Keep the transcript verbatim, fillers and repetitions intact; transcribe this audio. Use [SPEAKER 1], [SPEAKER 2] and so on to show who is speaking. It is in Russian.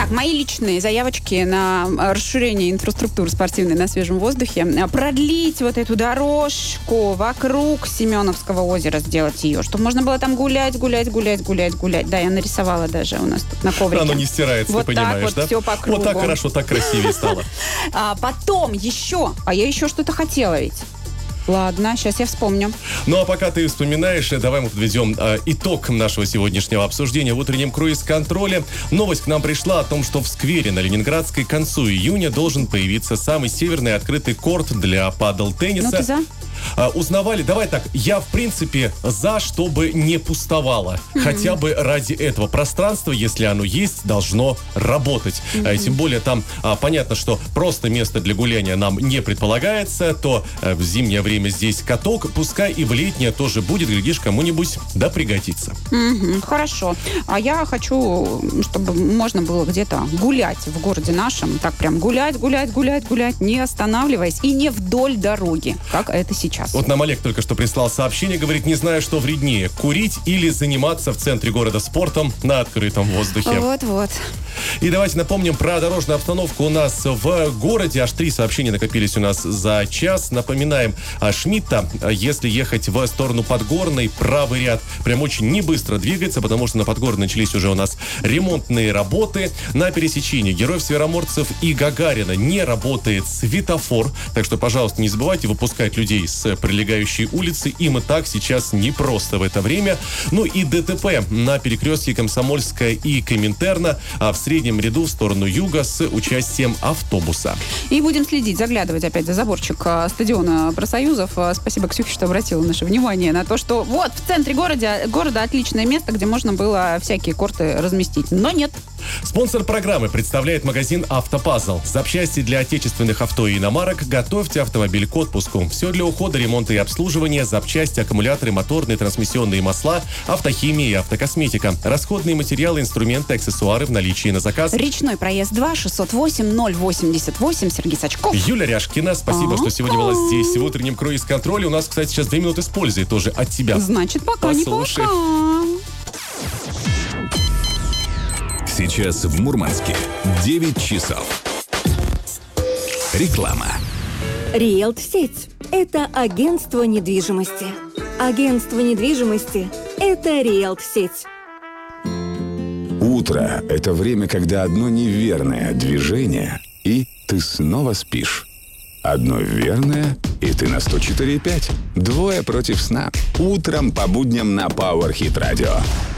[SPEAKER 1] Итак, мои личные заявочки на расширение инфраструктуры спортивной на свежем воздухе. Продлить вот эту дорожку вокруг Семеновского озера, сделать ее, чтобы можно было там гулять, гулять, гулять, гулять, гулять. Да, я нарисовала даже у нас тут на коврике.
[SPEAKER 2] Оно не стирается,
[SPEAKER 1] вот
[SPEAKER 2] ты понимаешь,
[SPEAKER 1] вот
[SPEAKER 2] да?
[SPEAKER 1] Вот все по кругу.
[SPEAKER 2] Вот так хорошо, так красивее стало.
[SPEAKER 1] А потом еще, а я еще что-то хотела ведь. Ладно, сейчас я вспомню.
[SPEAKER 2] Ну, а пока ты вспоминаешь, давай мы подведем э, итог нашего сегодняшнего обсуждения в утреннем круиз-контроле. Новость к нам пришла о том, что в сквере на Ленинградской к концу июня должен появиться самый северный открытый корт для падл-тенниса.
[SPEAKER 1] Ну, ты за?
[SPEAKER 2] Uh, узнавали, давай так, я в принципе за, чтобы не пустовало. Mm-hmm. Хотя бы ради этого пространства, если оно есть, должно работать. Mm-hmm. Uh, тем более там uh, понятно, что просто место для гуляния нам не предполагается, то uh, в зимнее время здесь каток, пускай и в летнее тоже будет, глядишь, кому-нибудь да пригодится.
[SPEAKER 1] Mm-hmm. Хорошо. А я хочу, чтобы можно было где-то гулять в городе нашем, так прям гулять, гулять, гулять, гулять, не останавливаясь и не вдоль дороги, как это сейчас.
[SPEAKER 2] Вот нам Олег только что прислал сообщение, говорит, не знаю, что вреднее, курить или заниматься в центре города спортом на открытом воздухе.
[SPEAKER 1] Вот-вот.
[SPEAKER 2] И давайте напомним про дорожную обстановку у нас в городе. Аж три сообщения накопились у нас за час. Напоминаем, Шмидта, если ехать в сторону Подгорной, правый ряд прям очень не быстро двигается, потому что на Подгорной начались уже у нас ремонтные работы. На пересечении Героев Североморцев и Гагарина не работает светофор, так что, пожалуйста, не забывайте выпускать людей с прилегающей улицы. Им и так сейчас непросто в это время. Ну и ДТП на перекрестке Комсомольская и Коминтерна, а в среднем ряду в сторону юга с участием автобуса.
[SPEAKER 1] И будем следить, заглядывать опять за заборчик стадиона профсоюзов. Спасибо, Ксюхе, что обратила наше внимание на то, что вот в центре города, города отличное место, где можно было всякие корты разместить. Но нет.
[SPEAKER 2] Спонсор программы представляет магазин «Автопазл». Запчасти для отечественных авто и иномарок. Готовьте автомобиль к отпуску. Все для ухода, ремонта и обслуживания. Запчасти, аккумуляторы, моторные, трансмиссионные масла, автохимия и автокосметика. Расходные материалы, инструменты, аксессуары в наличии на заказ.
[SPEAKER 1] Речной проезд два, шестьсот восемь, ноль восемьдесят восемь, Сергей Сачков.
[SPEAKER 2] Юля Ряшкина, спасибо,
[SPEAKER 1] А-а-а.
[SPEAKER 2] что сегодня была здесь в утреннем круиз-контроле. У нас, кстати, сейчас две минуты с пользой тоже от тебя.
[SPEAKER 1] Значит, пока
[SPEAKER 2] Послушай.
[SPEAKER 1] не пока.
[SPEAKER 3] Сейчас в Мурманске девять часов. Реклама.
[SPEAKER 4] Риэлт-сеть – это агентство недвижимости. Агентство недвижимости – это Риэлт-сеть.
[SPEAKER 3] Утро – это время, когда одно неверное движение, и ты снова спишь. Одно верное, и ты на сто четыре и пять. Двое против сна. Утром по будням на Power Hit Radio.